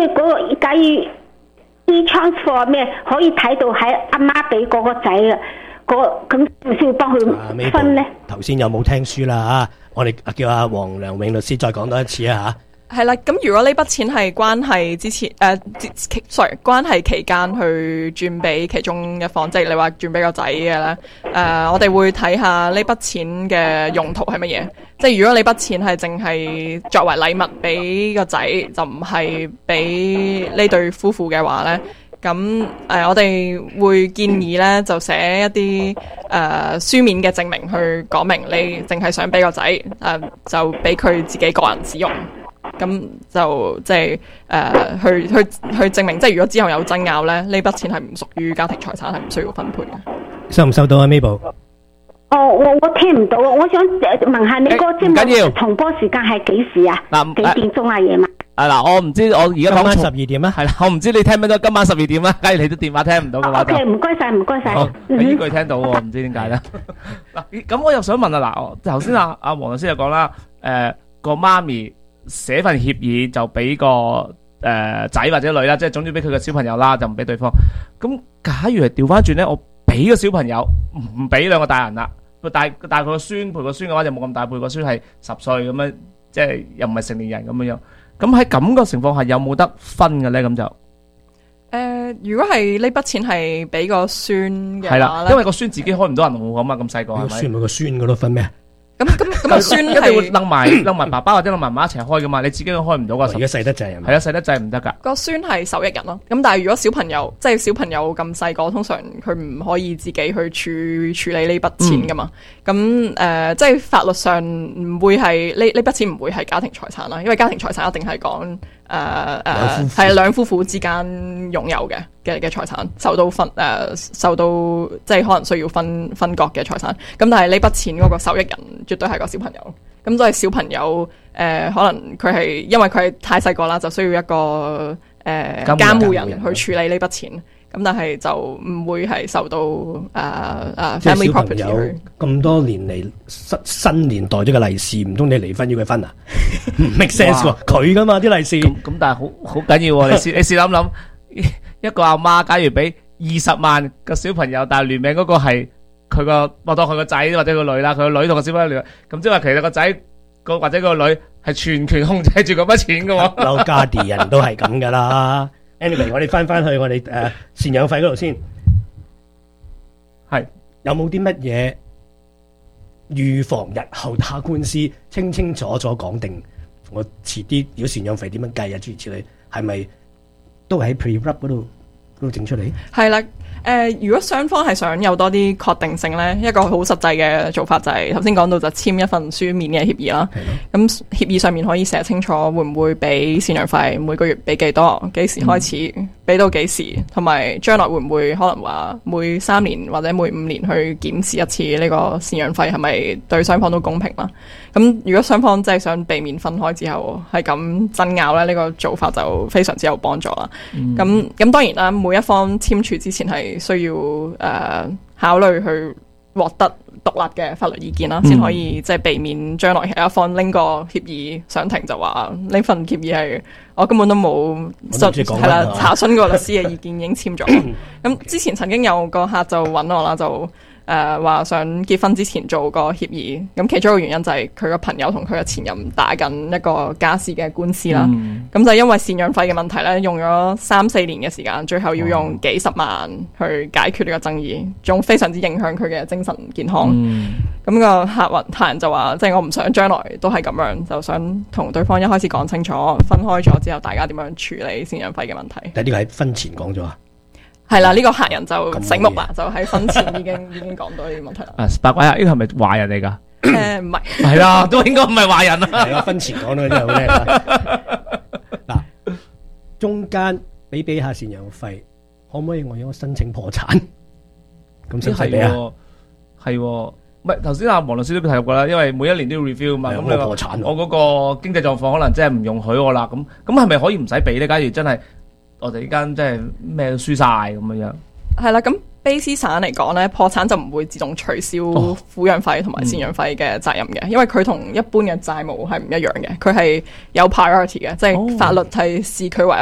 為嗰個假如e-transfer 咩可以睇到喺阿媽俾嗰個仔啊，咁需唔需要幫佢分咧？ 頭先有冇聽書啦啊？我哋叫阿黃良永律師再講多一次啊吓。 係啦，咁如果呢筆錢係關係之前關係期間去轉俾其中一方，即係你話轉俾個仔嘅咧，我哋會睇下呢筆錢嘅用途係乜嘢。即係如果你筆錢係淨係作為禮物俾個仔，就唔係俾呢對夫婦嘅話咧，咁我哋會建議咧就寫一啲書面嘅證明去講明你淨係想俾個仔，就俾佢自己個人使用。咁就即係去證明，即係如果之後有爭拗咧，呢筆錢係唔屬於家庭財產，係唔需要分配嘅。 收唔收到啊 Mabel？ 我聽唔到啊！我想問下你個節目重播時間係幾時啊？幾點鐘啊？夜晚？ 嗱，我唔知我而家講今晚12點啊？ 係啦，我唔知你聽唔聽到今晚12點啊？假如你啲電話聽唔到嘅話就 OK， 唔該晒，唔該晒。 好，呢句聽到喎，唔知點解咧？嗱，咁我又想問啊，嗱，頭先阿黃律師就講啦，個媽咪寫份協議就俾個仔或者女啦，即係總之俾佢個小朋友啦，就唔俾對方。咁假如係調翻轉咧，我俾個小朋友，唔俾兩個大人啦。但係佢個孫陪個孫嘅話就冇咁大，陪個孫係10歲咁樣，即係又唔係成年人咁樣。咁喺咁個情況下有冇得分嘅咧？咁就如果係呢筆錢係俾個孫嘅話， 係啦，因為個孫自己開唔到銀行戶口嘛，咁細個係咪？ 孫咪個孫嗰度分咩？ 咁個孫一定會擸埋爸爸或者擸埋媽一齊開噶嘛，你自己都開唔到噶。 而家細得滯係咪？ 係啊，細得滯唔得噶。 個孫係受益人咯。咁但係如果小朋友即係小朋友咁細個，通常佢唔可以自己去處理呢筆錢噶嘛。咁即係法律上唔會係呢筆錢唔會係家庭財產啦，因為家庭財產一定係講係兩夫婦之間擁有嘅財產，受到即係可能需要分割嘅財產。咁但係呢筆錢嗰個受益人絕對係個小朋友。咁所以小朋友可能佢係因為佢係太細個啦，就需要一個監護人去處理呢筆錢。咁但係就唔會係受到family property。 咁多年嚟新年代咗個利是，唔通你離婚要佢分啊？唔 make sense 喎，佢噶嘛啲利是。 咁但係好緊要喎，你試諗諗，一個阿媽假如俾20萬個小朋友，但係聯名嗰個係佢個，我當佢個仔或者個女啦，佢個女同個小朋友聯，咁即係話其實個仔或者個女係全權控制住嗰筆錢噶喎。 嬲家啲人都係咁噶啦。Anyway， 我哋翻去我哋贍養費嗰度先，係有冇啲乜嘢預防日後打官司，清清楚楚講定？我遲啲如果贍養費點樣計啊？諸如此類，係咪都喺 pre-rub 嗰度整出嚟？係啦。如果雙方係想有多啲確定性呢，一個好實際嘅做法就係頭先講到就簽一份書面嘅協議啦。咁協議上面可以寫清楚會唔會俾贍養費，每個月俾幾多，幾時開始，俾到幾時，同埋將來會唔會可能話每3年或者每5年去檢視一次呢個贍養費係咪對雙方都公平啦？咁如果雙方真係想避免分開之後係咁爭拗咧，呢個做法就非常之有幫助啦。咁當然啦，每一方簽署之前係需要考慮去獲得獨立嘅法律意見啦，先可以即係避免將來有一方拎個協議上庭就話呢份協議係我根本都冇係啦查詢過律師嘅意見已經簽咗。咁之前曾經有個客就揾我啦，就話想結婚之前做個協議，咁其中一個原因就係佢個朋友同佢嘅前任打緊一個家事嘅官司啦。咁就因為贍養費嘅問題咧，用咗3-4年嘅時間，最後要用幾十萬去解決呢個爭議，仲非常之影響佢嘅精神健康。咁個客人就話，即係我唔想將來都係咁樣，就想同對方一開始講清楚，分開咗之後大家點樣處理贍養費嘅問題。 但係呢個喺婚前講咗啊？ 係啦，呢個客人就醒目啦，就喺婚前已經講到呢啲問題啦。 八卦下，呢個係咪壞人嚟噶？ 唔係， 係啦，都應該唔係壞人啦。 婚前講到真係好叻啦。嗱，中間俾下贍養費，可唔可以我申請破產？咁先係啊？ 係，唔係頭先阿黃律師都提過啦，因為每一年都要 review 嘛。咁你破產， 我嗰個經濟狀況可能真係唔容許我啦。咁係咪可以唔使俾咧？假如真係我哋呢間真係咩都輸晒咁樣。係啦，咁卑斯省嚟講咧，破產就唔會自動取消撫養費同埋贍養費嘅責任嘅，因為佢同一般嘅債務係唔一樣嘅，佢係有 priority 嘅，即係法律係視佢為